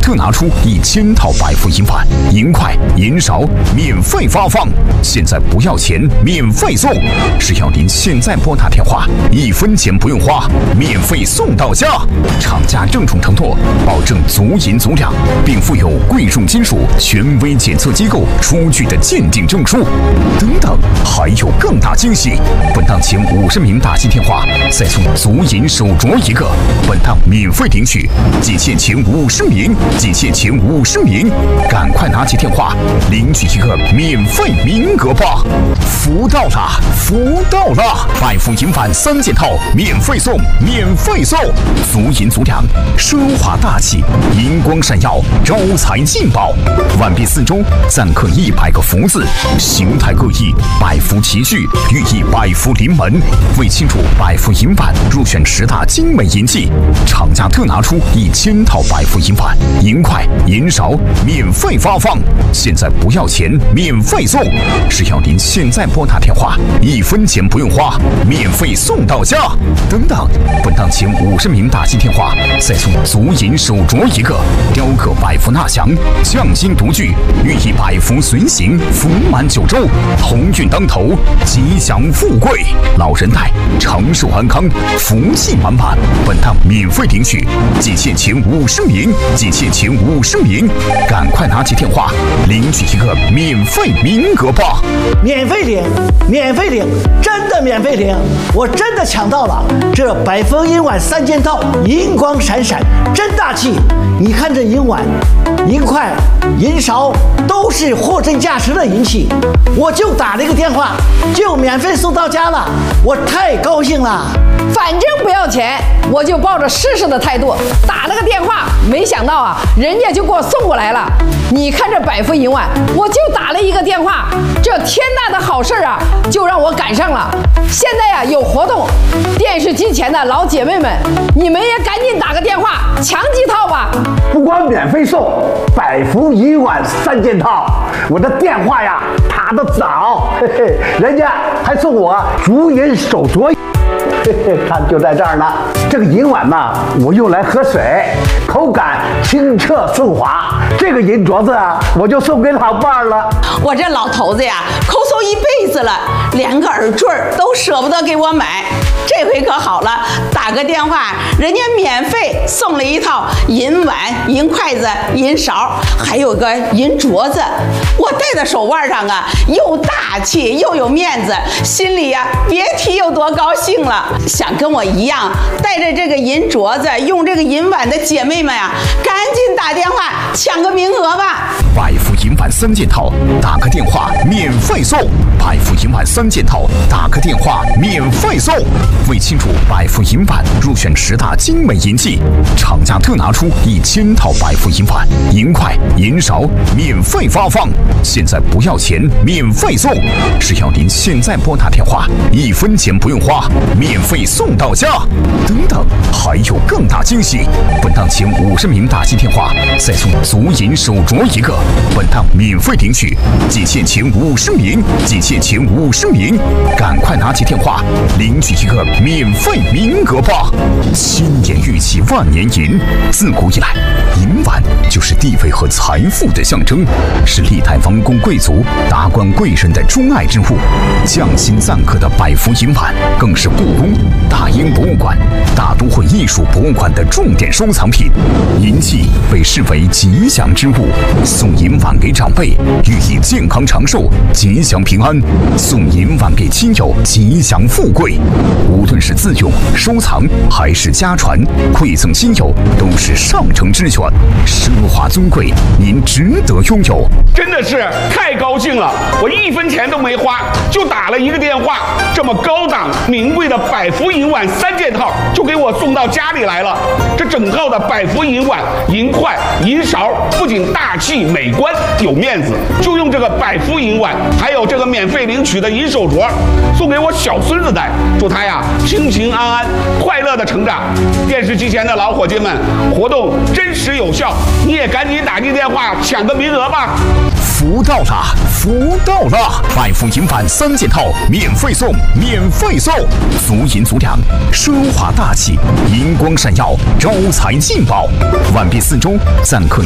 特拿出1000套百福银碗，银块、银勺免费发放，现在不要钱，免费送，只要您现在拨打电话，1分钱不用花，免费送到家。厂家郑重承诺，保证足银足两，并附有贵重金属权威检测机构出具的鉴定证书。等等，还有更大惊喜！本档前50名打进电话，再送足银手镯1个。本档免费领取，仅限前50名，仅限前50名，赶快拿起电话领取1个免费名额吧！福到了，福到了！百福银碗3件套免费送，免费送！足银足两，奢华大气，银光闪耀，招财进宝。碗壁4周錾刻100个福字，形态各异，百福齐聚，寓意百福临门。为庆祝百福银碗入选10大精美银器，厂家特拿出1000套百福银碗，银块、银勺免费发放，现在不要钱，免费送，只要您现在拨打电话，1分钱不用花，免费送到家。等等，本档前50名打进电话，再送足银手镯1个，雕刻百福纳祥，匠心独具，寓意百福随行，福满9州，鸿运当头，吉祥富贵，老人带，长寿安康，福气满满。本档免费领取，仅限前50名，仅限前50名，赶快拿起电话领取1个免费名额吧！ 免费领，免费领，真的免费领！我真的抢到了这百福银碗3件套，银光闪闪，真大气！你看这银碗、银块、银勺都是货真价实的银器，我就打了一个电话，就免费送到家了，我太高兴了。 反正不要钱，我就抱着试试的态度打了个电话，没想到啊，人家就给我送过来了。你看这百福银碗，我就打了一个电话，这天大的好事啊，就让我赶上了。现在呀有活动，电视机前的老姐妹们，你们也赶紧打个电话抢几套吧。 不光免费送百福银碗3件套，我的电话呀打得早，嘿嘿，人家还送我足银手镯。嘿嘿，看就在这儿呢。这个银碗呢，我用来喝水，口感清澈顺滑。这个银镯子啊，我就送给老伴儿了。 我这老头子呀，抠搜一辈子了，连个耳坠都舍不得给我买。这回可好了，打个电话，人家免费送了1套银碗、银筷子、银勺，还有个银镯子。我戴在手腕上啊，又大气又有面子，心里呀别提有多高兴了。想跟我一样带着这个银镯子、用这个银碗的姐妹们呀，赶紧打电话抢个名额吧！ 百福银碗3件套，打个电话免费送。百福银碗3件套，打个电话免费送。为庆祝百福银碗入选10大精美银器，厂家特拿出1000套百福银碗，银块、银勺免费发放，现在不要钱，免费送，只要您现在拨打电话，1分钱不用花，免费送到家。等等，还有更大惊喜！本档前50名打进电话，再送足银手镯1个。本档免费领取，仅限前50名，仅限前50名，赶快拿起电话领取1个免费名额吧！千年玉器万年银，自古以来，银碗就是地位和财富的象征，是历代王公贵族、达官贵人的钟爱之物。匠心錾刻的百福银碗，更是故宫、大英博物馆、大都会艺术博物馆的重点收藏品。银器被视为吉祥之物，送银碗给长辈，寓意健康长寿、吉祥平安；送银碗给亲友，吉祥富贵。无论是自用、收藏还是家传，馈赠亲友，都是上乘之选，奢华尊贵，您值得拥有。 真的是太高兴了，我1分钱都没花，就打了一个电话，这么高档名贵的百福银碗3件套就给我送到家里来了。这整套的百福银碗、银筷、银勺不仅大气美观有面子，就用这个百福银碗，还有这个免费领取的银手镯，送给我小孙子戴，祝他呀平平安安、快乐的成长。电视机前的老伙计们，活动真实有效，你也赶紧打进电话抢个名额吧！ 福到了，福到了！百福银碗3件套免费送，免费送！足银足两，奢华大气，银光闪耀，招财进宝。碗壁4周錾刻